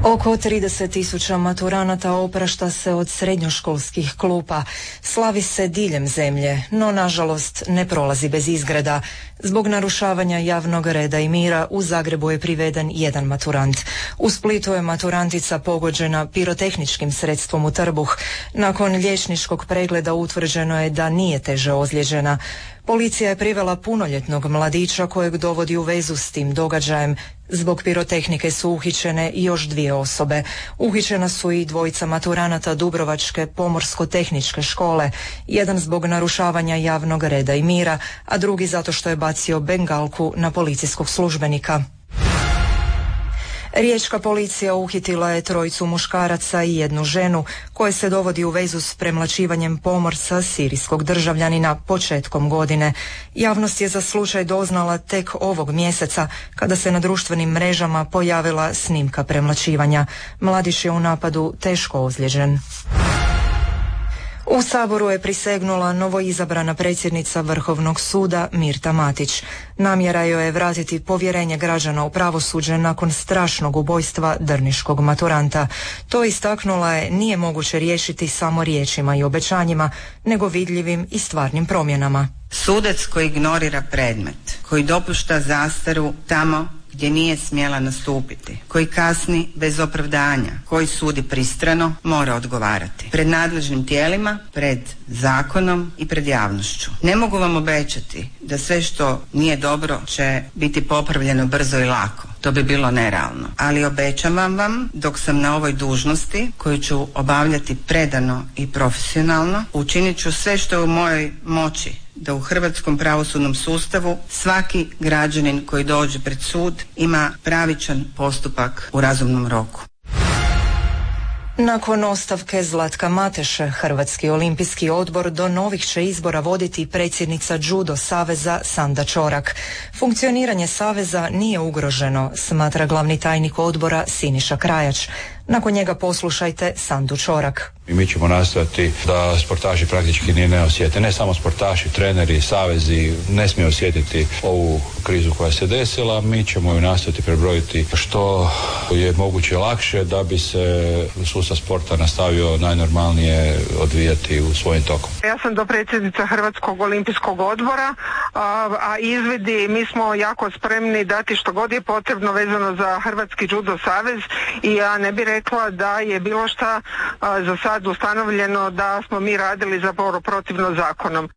Oko 30.000 maturanata oprašta se od srednjoškolskih klupa. Slavi se diljem zemlje, no nažalost ne prolazi bez izgreda. Zbog narušavanja javnog reda i mira u Zagrebu je priveden jedan maturant. U Splitu je maturantica pogođena pirotehničkim sredstvom u trbuh. Nakon liječničkog pregleda utvrđeno je da nije teže ozlijeđena. Policija je privela punoljetnog mladića kojeg dovodi u vezu s tim događajem. Zbog pirotehnike su uhićene još 2 osobe. Uhićena su i 2 maturanata Dubrovačke pomorsko-tehničke škole. Jedan zbog narušavanja javnog reda i mira, a drugi zato što je bacio bengalku na policijskog službenika. Riječka policija uhitila je 3 muškaraca i 1 ženu koje se dovodi u vezu s premlaćivanjem pomorca sirijskog državljanina početkom godine. Javnost je za slučaj doznala tek ovog mjeseca kada se na društvenim mrežama pojavila snimka premlaćivanja. Mladić je u napadu teško ozlijeđen. U Saboru je prisegnula novoizabrana predsjednica Vrhovnog suda Mirta Matić. Namjera joj je vratiti povjerenje građana u pravosuđe nakon strašnog ubojstva drniškog maturanta. To, istaknula je, nije moguće riješiti samo riječima i obećanjima, nego vidljivim i stvarnim promjenama. Sudac koji ignorira predmet, koji dopušta zastaru tamo gdje nije smjela nastupiti, koji kasni bez opravdanja, koji sudi pristrano, mora odgovarati pred nadležnim tijelima, pred zakonom i pred javnošću. Ne mogu vam obećati da sve što nije dobro će biti popravljeno brzo i lako. To bi bilo nerealno. Ali obećavam vam, dok sam na ovoj dužnosti, koju ću obavljati predano i profesionalno, učinit ću sve što je u mojoj moći da u hrvatskom pravosudnom sustavu svaki građanin koji dođe pred sud ima pravičan postupak u razumnom roku. Nakon ostavke Zlatka Mateše, Hrvatski olimpijski odbor do novih će izbora voditi predsjednica Judo saveza Sanda Čorak. Funkcioniranje saveza nije ugroženo, smatra glavni tajnik odbora Siniša Krajač. Nakon njega poslušajte Sandu Čorak. I mi ćemo nastojati da sportaši praktički ni ne osjete. Ne samo sportaši, treneri, savezi ne smiju osjetiti ovu krizu koja se desila. Mi ćemo ju nastojati prebrojiti što je moguće lakše da bi se sustav sporta nastavio najnormalnije odvijati u svojim tokom. Ja sam dopredsjednica Hrvatskog olimpijskog odbora, a izvidi, mi smo jako spremni dati što god je potrebno vezano za Hrvatski judo savez i ja ne bih rekla da je bilo šta za sad ustanovljeno da smo mi radili zapravo protivno zakonom.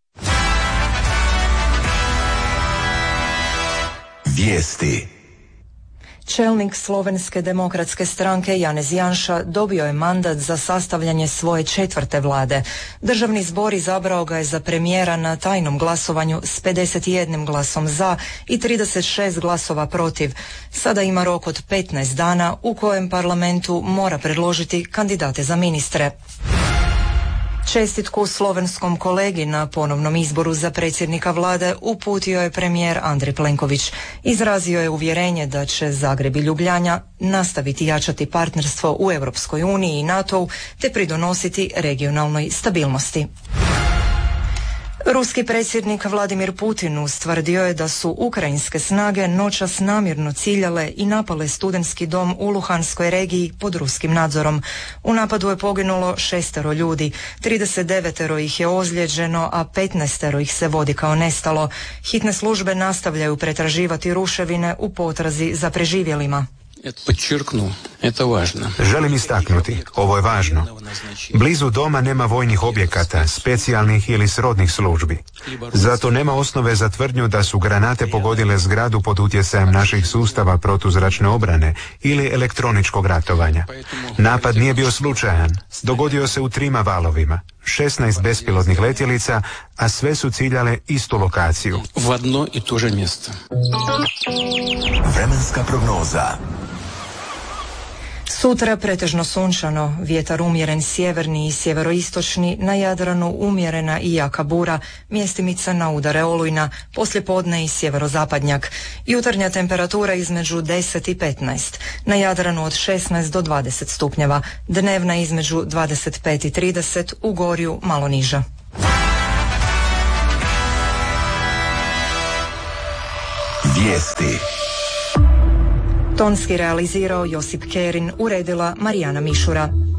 Vijesti. Čelnik Slovenske demokratske stranke Janez Janša dobio je mandat za sastavljanje svoje 4. vlade. Državni zbor izabrao ga je za premijera na tajnom glasovanju s 51 glasom za i 36 glasova protiv. Sada ima rok od 15 dana u kojem parlamentu mora predložiti kandidate za ministre. Čestitku slovenskom kolegi na ponovnom izboru za predsjednika vlade uputio je premijer Andrej Plenković. Izrazio je uvjerenje da će Zagreb i Ljubljana nastaviti jačati partnerstvo u Europskoj uniji i NATO-u te pridonositi regionalnoj stabilnosti. Ruski predsjednik Vladimir Putin ustvrdio je da su ukrajinske snage noćas namjerno ciljale i napale studentski dom u Luhanskoj regiji pod ruskim nadzorom. U napadu je poginulo 6 ljudi, 39 ih je ozlijeđeno, a 15 ih se vodi kao nestalo. Hitne službe nastavljaju pretraživati ruševine u potrazi za preživjelima. Želim istaknuti, ovo je važno. Blizu doma nema vojnih objekata, specijalnih ili srodnih službi. Zato nema osnove za tvrdnju da su granate pogodile zgradu pod utjecajem naših sustava protuzračne obrane ili elektroničkog ratovanja. Napad nije bio slučajan. Dogodio se u 3 valovima. 16 bespilotnih letjelica, a sve su ciljale istu lokaciju. Vremenska prognoza. Sutra pretežno sunčano, vjetar umjeren sjeverni i sjeveroistočni, na Jadranu umjerena i jaka bura, mjestimica na udare olujna, poslijepodne i sjeverozapadnjak. Jutarnja temperatura između 10 i 15, na Jadranu od 16 do 20 stupnjeva, dnevna između 25 i 30, u Gorju malo niža. Vijesti. Tonski realizirao Josip Kerin, uredila Marijana Mišura.